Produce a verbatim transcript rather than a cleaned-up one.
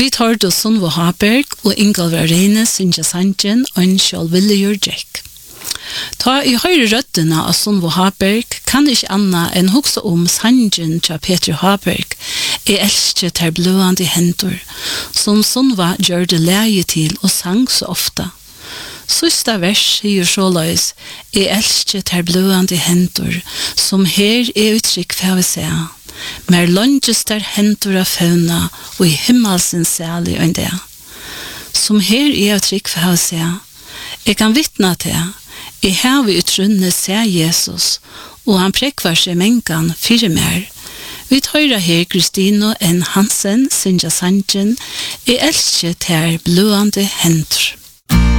Vi tar då Sunvo Haberg og Ingolvar Reine synja sanjen og en sjálvilligur Jack. Ta i høyre røddene av Sunvo Haberg kan ikke anna enn hugsa om sanjen til Peter Haberg. Jeg elsker ter bløande hendur, som Sunva gjør det leie til og sang så ofta. Sista vers sier såleis, jeg elsker ter bløande hendur, som her er uttrykk for å se. Mer longes der hendur av fauna, og i himmelsen særlig enn det. Som her er uttrykk for å se. Jeg kan vittna til, jeg har vi utrunne se Jesus, og han prekvar seg mengan fire mer. Vi tøyra her Kristino N. Hansen, synja sanjen, jeg elsker ter bløande hendur.